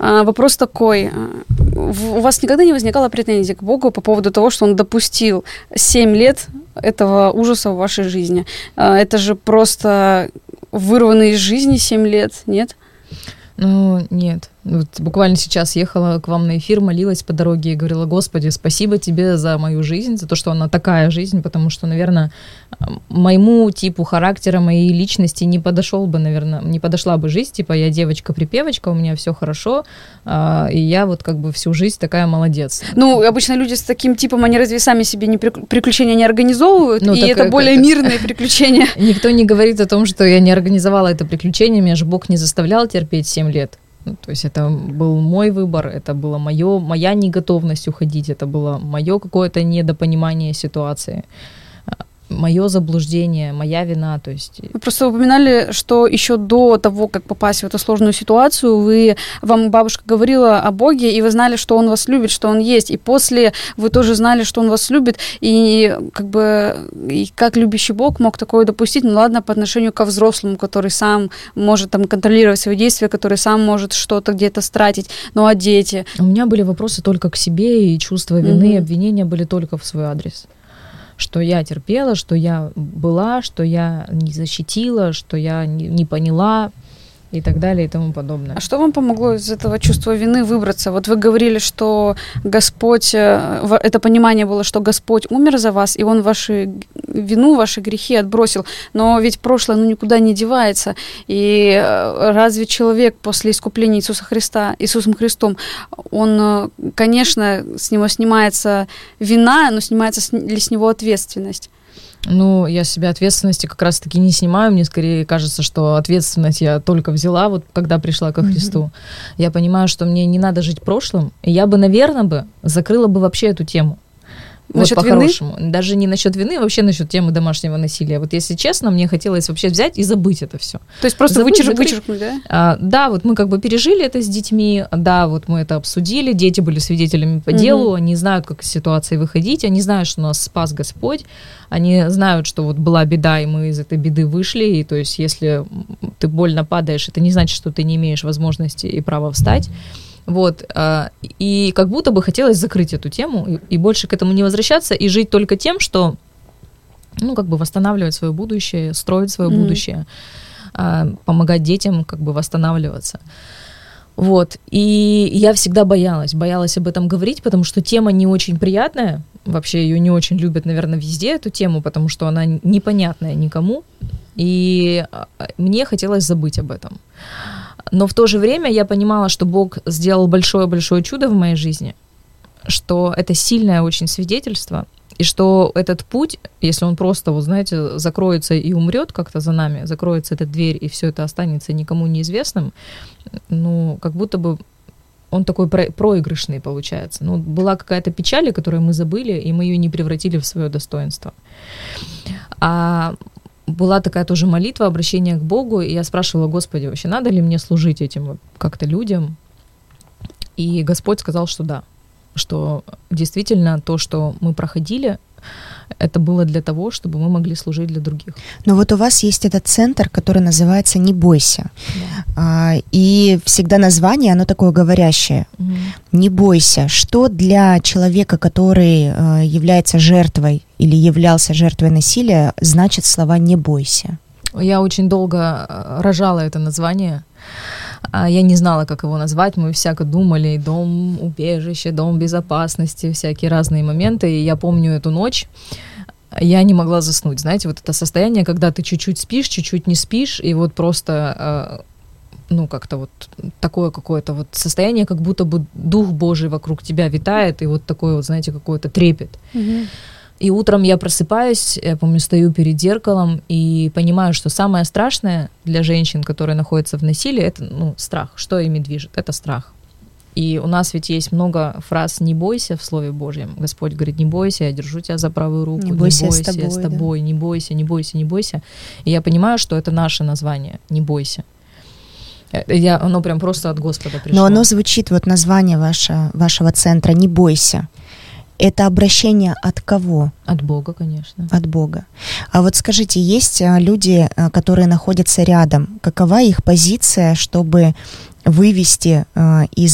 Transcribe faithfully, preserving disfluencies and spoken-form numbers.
А, вопрос такой. У вас никогда не возникало претензий к Богу по поводу того, что Он допустил семь лет этого ужаса в вашей жизни? Это же просто вырванные из жизни семь лет, нет? Ну, нет. Вот буквально сейчас ехала к вам на эфир, молилась по дороге и говорила: Господи, спасибо тебе за мою жизнь, за то, что она такая жизнь, потому что, наверное, моему типу характера, моей личности не подошел бы, наверное, не подошла бы жизнь, типа я девочка-припевочка, у меня все хорошо, и я вот как бы всю жизнь такая молодец. Ну, обычно люди с таким типом, они разве сами себе не приключения не организовывают, ну, и это как, более это... мирные приключения? Никто не говорит о том, что я не организовала это приключение, меня же Бог не заставлял терпеть семь лет. То есть это был мой выбор, это была моё, моя неготовность уходить, это было мое какое-то недопонимание ситуации, мое заблуждение, моя вина. То есть... Вы просто упоминали, что еще до того, как попасть в эту сложную ситуацию, вы, вам бабушка говорила о Боге, и вы знали, что Он вас любит, что Он есть. И после вы тоже знали, что Он вас любит. И как бы и как любящий Бог мог такое допустить? Ну ладно, по отношению ко взрослому, который сам может там контролировать свои действия, который сам может что-то где-то стратить. Ну а дети? У меня были вопросы только к себе, и чувство вины, mm-hmm. обвинения были только в свой адрес. Что я терпела, что я была, что я не защитила, что я не, не поняла и так далее и тому подобное. А что вам помогло из этого чувства вины выбраться? Вот вы говорили, что Господь, это понимание было, что Господь умер за вас, и Он вашу вину, ваши грехи отбросил. Но ведь прошлое, ну, никуда не девается. И разве человек после искупления Иисуса Христа, Иисусом Христом, он, конечно, с него снимается вина, но снимается ли с него ответственность? Ну, я с себя ответственности как раз-таки не снимаю. Мне скорее кажется, что ответственность я только взяла, вот когда пришла ко Христу. Mm-hmm. Я понимаю, что мне не надо жить прошлым. И я бы, наверное, бы закрыла бы вообще эту тему. Насчет вот по-хорошему. Вины? Даже не насчет вины, вообще насчет темы домашнего насилия. Вот если честно, мне хотелось вообще взять и забыть это все. То есть просто забыть, вычер- вычеркнуть, да? А, да, вот мы как бы пережили это с детьми, да, вот мы это обсудили, дети были свидетелями по делу, mm-hmm. они знают, как из ситуации выходить, они знают, что нас спас Господь, они знают, что вот была беда, и мы из этой беды вышли, и то есть если ты больно падаешь, это не значит, что ты не имеешь возможности и права встать. Вот, и как будто бы хотелось закрыть эту тему и больше к этому не возвращаться и жить только тем, что, ну, как бы восстанавливать свое будущее, строить свое mm-hmm. будущее, помогать детям как бы восстанавливаться. Вот, и я всегда боялась, боялась об этом говорить, потому что тема не очень приятная, вообще ее не очень любят, наверное, везде, эту тему, потому что она непонятная никому, и мне хотелось забыть об этом. Но в то же время я понимала, что Бог сделал большое-большое чудо в моей жизни, что это сильное очень свидетельство, и что этот путь, если он просто, вот знаете, закроется и умрет как-то за нами, закроется эта дверь, и все это останется никому неизвестным, ну, как будто бы он такой про- проигрышный получается. Ну, была какая-то печаль, которую мы забыли, и мы ее не превратили в свое достоинство. А была такая тоже молитва, обращение к Богу, и я спрашивала: Господи, вообще надо ли мне служить этим как-то людям? И Господь сказал, что да, что действительно то, что мы проходили, это было для того, чтобы мы могли служить для других. Но вот у вас есть этот центр, который называется «Не бойся». Да. А, и всегда название, оно такое говорящее. Угу. «Не бойся». Что для человека, который а, является жертвой или являлся жертвой насилия, значит слова «не бойся»? Я очень долго рожала это название. Я не знала, как его назвать, мы всяко думали: дом убежище, дом безопасности, всякие разные моменты. И я помню эту ночь, я не могла заснуть. Знаете, вот это состояние, когда ты чуть-чуть спишь, чуть-чуть не спишь, и вот просто, ну, как-то вот такое какое-то вот состояние, как будто бы Дух Божий вокруг тебя витает, и вот такой вот, знаете, какой-то трепет. Mm-hmm. И утром я просыпаюсь, я помню, стою перед зеркалом и понимаю, что самое страшное для женщин, которые находятся в насилии, это, ну, страх. Что ими движет? Это страх. И у нас ведь есть много фраз «не бойся» в Слове Божьем. Господь говорит: не бойся, я держу тебя за правую руку, не бойся, не бойся, я с тобой, я с тобой, да. не бойся, не бойся, не бойся. И я понимаю, что это наше название «не бойся». Я, оно прям просто от Господа пришло. Но оно звучит, вот название ваше, вашего центра «Не бойся». Это обращение от кого? От Бога, конечно. От Бога. А вот скажите, есть люди, которые находятся рядом, какова их позиция, чтобы вывести из